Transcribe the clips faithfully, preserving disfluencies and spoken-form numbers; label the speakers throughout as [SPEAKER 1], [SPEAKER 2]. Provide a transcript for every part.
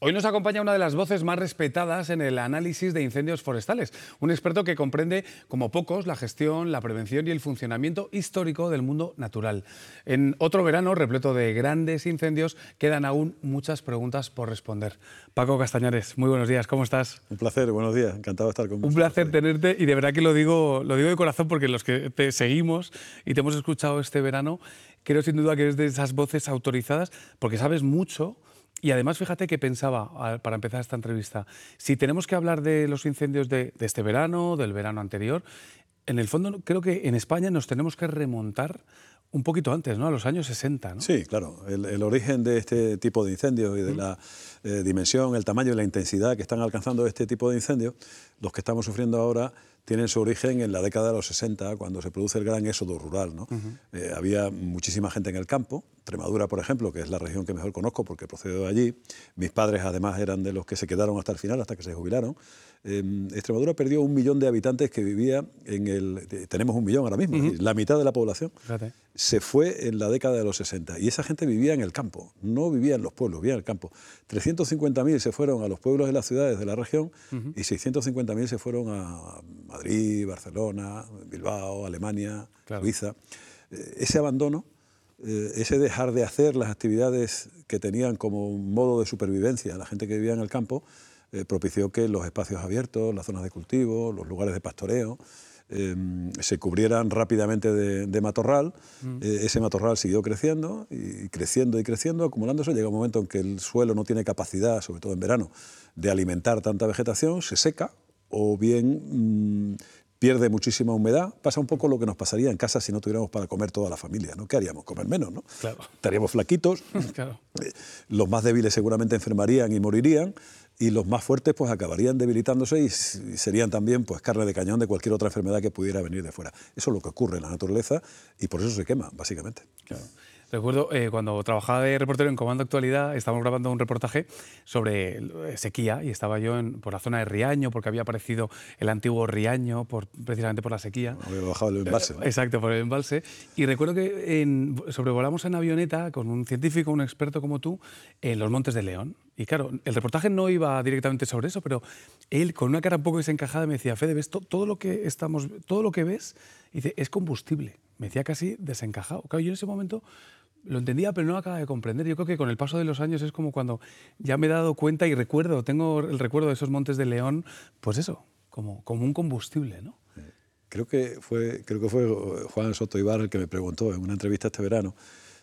[SPEAKER 1] Hoy nos acompaña una de las voces más respetadas en el análisis de incendios forestales, un experto que comprende, como pocos, la gestión, la prevención y el funcionamiento histórico del mundo natural. En otro verano repleto de grandes incendios, quedan aún muchas preguntas por responder. Paco Castañares, muy buenos días, ¿cómo estás?
[SPEAKER 2] Un placer, buenos días, encantado de estar con vosotros.
[SPEAKER 1] Un placer tenerte y de verdad que lo digo, lo digo de corazón porque los que te seguimos y te hemos escuchado este verano, creo sin duda que eres de esas voces autorizadas porque sabes mucho. Y además, fíjate que pensaba, para empezar esta entrevista, si tenemos que hablar de los incendios de, de este verano, del verano anterior, en el fondo creo que en España nos tenemos que remontar un poquito antes, ¿no? A los años sesenta, ¿no?
[SPEAKER 2] Sí, claro. El, el origen de este tipo de incendios y de mm. la eh, dimensión, el tamaño y la intensidad que están alcanzando este tipo de incendios, los que estamos sufriendo ahora, tienen su origen en la década de los sesenta, cuando se produce el gran éxodo rural, ¿no? Uh-huh. eh, había muchísima gente en el campo. Extremadura, por ejemplo, que es la región que mejor conozco porque procedo de allí. Mis padres, además, eran de los que se quedaron hasta el final, hasta que se jubilaron. Eh, Extremadura perdió un millón de habitantes que vivía en el... Tenemos un millón ahora mismo, uh-huh. La mitad de la población Fíjate. se fue en la década de los sesenta. Y esa gente vivía en el campo, no vivía en los pueblos, vivía en el campo. trescientos cincuenta mil se fueron a los pueblos de las ciudades de la región uh-huh. y seiscientos cincuenta mil se fueron a Madrid, Barcelona, Bilbao, Alemania, claro. Suiza. Eh, ese abandono, eh, ese dejar de hacer las actividades que tenían como un modo de supervivencia la gente que vivía en el campo, eh, propició que los espacios abiertos, las zonas de cultivo, los lugares de pastoreo, eh, se cubrieran rápidamente de, de matorral. Mm. Eh, ese matorral siguió creciendo y creciendo y creciendo, acumulándose. Llega un momento en que el suelo no tiene capacidad, sobre todo en verano, de alimentar tanta vegetación, se seca o bien mmm, pierde muchísima humedad. Pasa un poco lo que nos pasaría en casa si no tuviéramos para comer toda la familia, ¿no? ¿Qué haríamos? Comer menos, ¿no?
[SPEAKER 1] Claro.
[SPEAKER 2] Estaríamos flaquitos, claro. eh, los más débiles seguramente enfermarían y morirían, y los más fuertes pues acabarían debilitándose y, y serían también pues carne de cañón de cualquier otra enfermedad que pudiera venir de fuera. Eso es lo que ocurre en la naturaleza y por eso se quema, básicamente.
[SPEAKER 1] Claro. Recuerdo eh, cuando trabajaba de reportero en Comando Actualidad, estábamos grabando un reportaje sobre eh, sequía y estaba yo en, por la zona de Riaño, porque había aparecido el antiguo Riaño, por, precisamente por la sequía.
[SPEAKER 2] Había bajado el embalse.
[SPEAKER 1] ¿No? Exacto, por el embalse. Y recuerdo que en, sobrevolamos en avioneta con un científico, un experto como tú, en los Montes de León. Y claro, el reportaje no iba directamente sobre eso, pero él con una cara un poco desencajada me decía, Fede, ¿ves to todo lo que estamos, todo lo que ves? Y dice, es combustible. Me decía casi desencajado. Claro, yo en ese momento lo entendía, pero no lo acababa de comprender. Yo creo que con el paso de los años es como cuando ya me he dado cuenta y recuerdo, tengo el recuerdo de esos Montes de León, pues eso, como, como un combustible, ¿no?
[SPEAKER 2] Creo que fue, creo que fue Juan Soto Ibarra el que me preguntó en una entrevista este verano.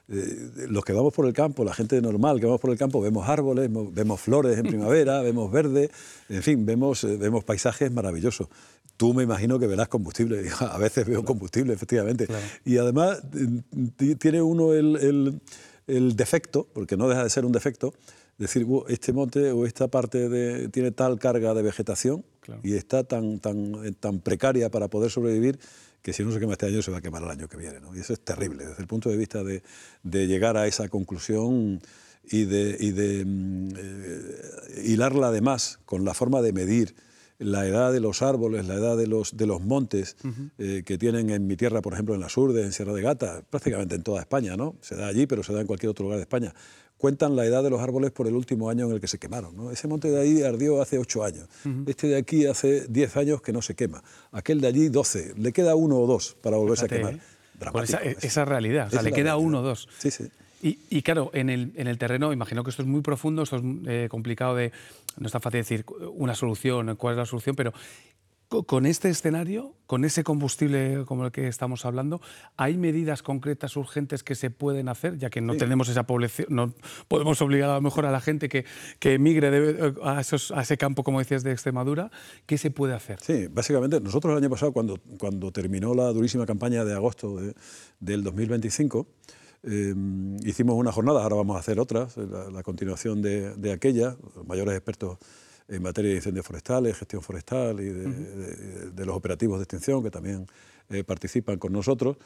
[SPEAKER 2] Eh, los que vamos por el campo, la gente normal que vamos por el campo, vemos árboles, vemos flores en primavera, vemos verde, en fin, vemos, eh, vemos paisajes maravillosos. Tú me imagino que verás combustible, a veces veo combustible, efectivamente. Claro. Y además tiene uno el, el, el defecto, porque no deja de ser un defecto, decir, este monte o esta parte de, tiene tal carga de vegetación, claro, y está tan, tan, tan precaria para poder sobrevivir, que si no se quema este año se va a quemar el año que viene, ¿no? Y eso es terrible, desde el punto de vista de, de llegar a esa conclusión y de, y de eh, hilarla además con la forma de medir la edad de los árboles, la edad de los, de los montes, uh-huh, eh, que tienen en mi tierra, por ejemplo, en las Urdes, en Sierra de Gata, prácticamente en toda España, ¿no? Se da allí, pero se da en cualquier otro lugar de España. Cuentan la edad de los árboles por el último año en el que se quemaron, ¿no? Ese monte de ahí ardió hace ocho años, uh-huh, este de aquí hace diez años que no se quema, aquel de allí doce, le queda uno o dos para volverse
[SPEAKER 1] Fíjate,
[SPEAKER 2] a quemar.
[SPEAKER 1] Dramático, por esa, esa realidad, o sea, le queda realidad. uno o dos.
[SPEAKER 2] Sí, sí.
[SPEAKER 1] Y, y claro, en el, en el terreno, imagino que esto es muy profundo, esto es eh, complicado, de, no es tan fácil decir una solución, cuál es la solución, pero con este escenario, con ese combustible como el que estamos hablando, ¿hay medidas concretas, urgentes que se pueden hacer, ya que no sí. tenemos esa población, no podemos obligar a lo mejor a la gente que, que emigre de, a, esos, a ese campo, como decías, de Extremadura? ¿Qué se puede hacer?
[SPEAKER 2] Sí, básicamente, nosotros el año pasado, cuando, cuando terminó la durísima campaña de agosto de, del dos mil veinticinco, Eh, hicimos unas jornadas, ahora vamos a hacer otras, la, la continuación de, de aquella, los mayores expertos en materia de incendios forestales, gestión forestal y de, uh-huh, de, de, de los operativos de extinción que también eh, participan con nosotros.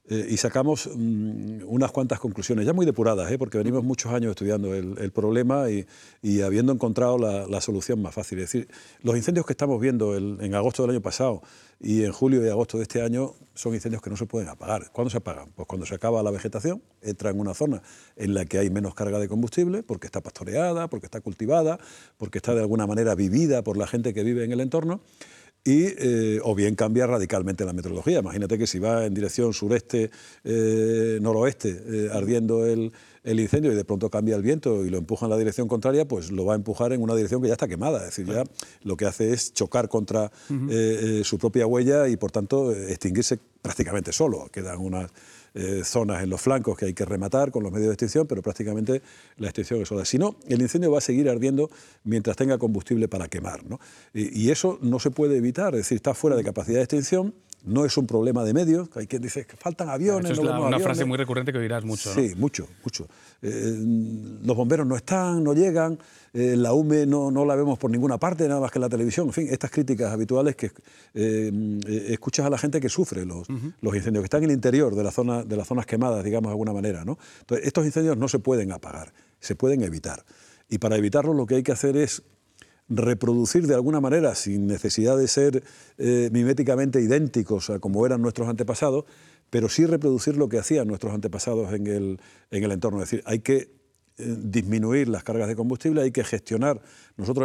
[SPEAKER 2] eh, y sacamos mmm, unas cuantas conclusiones, ya muy depuradas, ¿eh? Porque venimos muchos años estudiando el, el problema y, y habiendo encontrado la, la solución más fácil. Es decir, los incendios que estamos viendo el, en agosto del año pasado y en julio y agosto de este año son incendios que no se pueden apagar. ¿Cuándo se apagan? Pues cuando se acaba la vegetación, entra en una zona en la que hay menos carga de combustible, porque está pastoreada, porque está cultivada, porque está de alguna manera vivida por la gente que vive en el entorno, y, eh, o bien cambia radicalmente la meteorología. Imagínate que si va en dirección sureste, eh, noroeste, eh, ardiendo el, el incendio y de pronto cambia el viento y lo empuja en la dirección contraria, pues lo va a empujar en una dirección que ya está quemada. Es decir, ya lo que hace es chocar contra uh-huh. eh, eh, su propia huella y, por tanto, extinguirse prácticamente solo. Quedan unas eh, zonas en los flancos que hay que rematar con los medios de extinción, pero prácticamente la extinción es sola. Si no, el incendio va a seguir ardiendo mientras tenga combustible para quemar, ¿no? Y, y eso no se puede evitar, es decir, está fuera de capacidad de extinción. No es un problema de medios, hay quien dice que faltan aviones.
[SPEAKER 1] Eso es
[SPEAKER 2] no
[SPEAKER 1] la, una
[SPEAKER 2] aviones.
[SPEAKER 1] frase muy recurrente que oirás mucho, ¿no?
[SPEAKER 2] Sí, mucho, mucho. Eh, los bomberos no están, no llegan, eh, la U M E no, no la vemos por ninguna parte, nada más que en la televisión. En fin, estas críticas habituales que eh, escuchas a la gente que sufre los, uh-huh. los incendios, que están en el interior de, la zona, de las zonas quemadas, digamos de alguna manera, ¿no? Entonces, estos incendios no se pueden apagar, se pueden evitar. Y para evitarlos lo que hay que hacer es reproducir de alguna manera, sin necesidad de ser eh, miméticamente idénticos a como eran nuestros antepasados, pero sí reproducir lo que hacían nuestros antepasados en el, en el entorno. Es decir, hay que eh, disminuir las cargas de combustible, hay que gestionar. Nosotros